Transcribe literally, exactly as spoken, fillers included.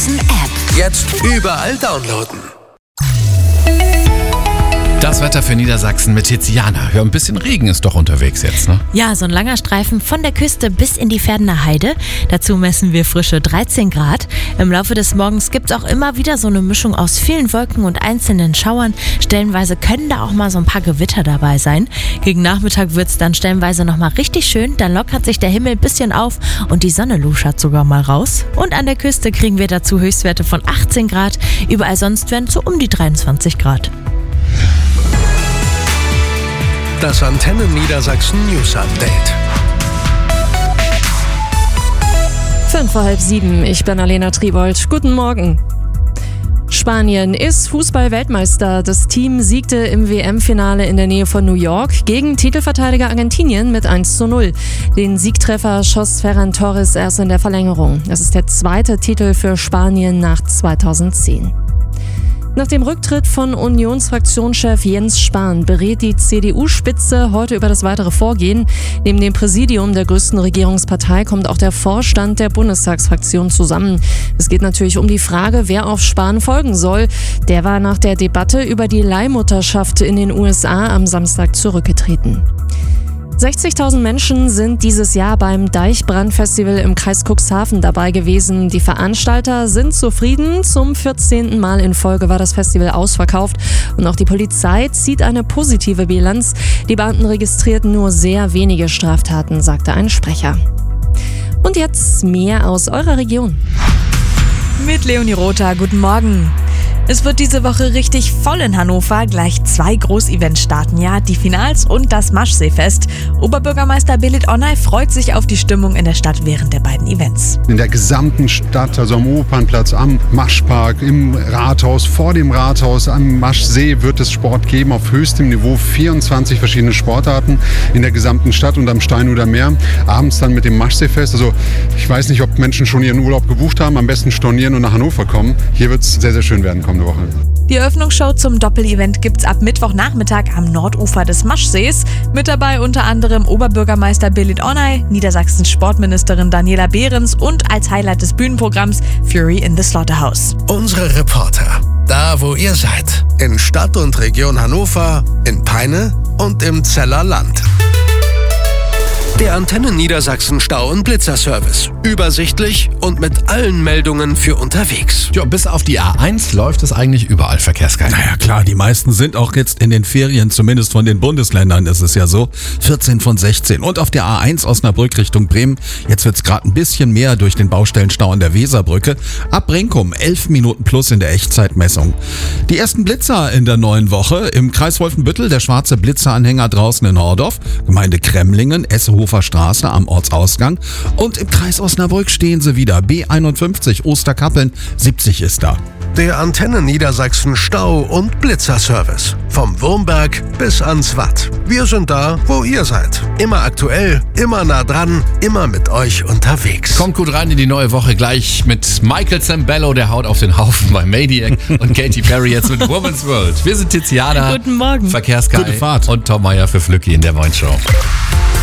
App. Jetzt überall downloaden. Das Wetter für Niedersachsen mit Tiziana. Ja, ein bisschen Regen ist doch unterwegs jetzt, ne? Ja, so ein langer Streifen von der Küste bis in die Pferdener Heide. Dazu messen wir frische dreizehn Grad. Im Laufe des Morgens gibt es auch immer wieder so eine Mischung aus vielen Wolken und einzelnen Schauern. Stellenweise können da auch mal so ein paar Gewitter dabei sein. Gegen Nachmittag wird es dann stellenweise nochmal richtig schön. Dann lockert sich der Himmel ein bisschen auf und die Sonne luschert sogar mal raus. Und an der Küste kriegen wir dazu Höchstwerte von achtzehn Grad. Überall sonst werden es so um die dreiundzwanzig Grad. Das Antenne Niedersachsen News Update. Fünf vor halb sieben, ich bin Alena Tribold. Guten Morgen. Spanien ist Fußball-Weltmeister. Das Team siegte im W M-Finale in der Nähe von New York gegen Titelverteidiger Argentinien mit eins zu null. Den Siegtreffer schoss Ferran Torres erst in der Verlängerung. Das ist der zweite Titel für Spanien nach zweitausendzehn. Nach dem Rücktritt von Unionsfraktionschef Jens Spahn berät die C D U-Spitze heute über das weitere Vorgehen. Neben dem Präsidium der größten Regierungspartei kommt auch der Vorstand der Bundestagsfraktion zusammen. Es geht natürlich um die Frage, wer auf Spahn folgen soll. Der war nach der Debatte über die Leihmutterschaft in den U S A am Samstag zurückgetreten. sechzigtausend Menschen sind dieses Jahr beim Deichbrand-Festival im Kreis Cuxhaven dabei gewesen. Die Veranstalter sind zufrieden. Zum vierzehnten Mal in Folge war das Festival ausverkauft. Und auch die Polizei zieht eine positive Bilanz. Die Beamten registrierten nur sehr wenige Straftaten, sagte ein Sprecher. Und jetzt mehr aus eurer Region. Mit Leonie Rother, guten Morgen. Es wird diese Woche richtig voll in Hannover. Gleich zwei Großevents starten ja, die Finals und das Maschseefest. Oberbürgermeister Belit Onay freut sich auf die Stimmung in der Stadt während der beiden Events. In der gesamten Stadt, also am Opernplatz, am Maschpark, im Rathaus, vor dem Rathaus, am Maschsee wird es Sport geben auf höchstem Niveau. vierundzwanzig verschiedene Sportarten in der gesamten Stadt und am Steinuder Meer. Abends dann mit dem Maschseefest. Also ich weiß nicht, ob Menschen schon ihren Urlaub gebucht haben. Am besten stornieren und nach Hannover kommen. Hier wird es sehr, sehr schön werden kommende Woche. Die Eröffnungsshow zum Doppelevent gibt's ab Mittwochnachmittag am Nordufer des Maschsees. Mit dabei unter anderem Oberbürgermeister Belit Onay, Niedersachsens Sportministerin Daniela Behrens und als Highlight des Bühnenprogramms Fury in the Slaughterhouse. Unsere Reporter, da wo ihr seid. In Stadt und Region Hannover, in Peine und im Zeller Land. Der Antenne Niedersachsen Stau- und Blitzerservice. Übersichtlich und mit allen Meldungen für unterwegs. Ja, bis auf die A eins läuft es eigentlich überall verkehrsgeil. Naja klar, die meisten sind auch jetzt in den Ferien, zumindest von den Bundesländern ist es ja so. vierzehn von sechzehn. Und auf der A eins Osnabrück Richtung Bremen, jetzt wird's gerade ein bisschen mehr durch den Baustellenstau an der Weserbrücke. Ab Brinkum elf Minuten plus in der Echtzeitmessung. Die ersten Blitzer in der neuen Woche. Im Kreis Wolfenbüttel der schwarze Blitzeranhänger draußen in Hordorf, Gemeinde Kremlingen, Essehofer Straße am Ortsausgang. Und im Kreis Osnabrück stehen sie wieder. B einundfünfzig Osterkappeln, siebzig ist da. Der Antenne Niedersachsen Stau- und Blitzerservice. Vom Wurmberg bis ans Watt. Wir sind da, wo ihr seid. Immer aktuell, immer nah dran, immer mit euch unterwegs. Kommt gut rein in die neue Woche gleich mit Michael Zambello, der haut auf den Haufen bei Maniac und Katy Perry jetzt mit Woman's World. Wir sind Tiziana. Guten Morgen. Verkehrskai. Gute Fahrt. Und Tom Meyer für Flücki in der Morning Show.